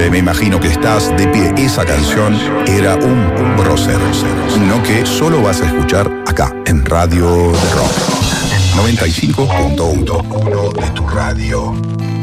me imagino que estás de pie. Esa canción era un prócer. No que solo vas a escuchar acá, en Radio de Rock. 95.1 de tu radio.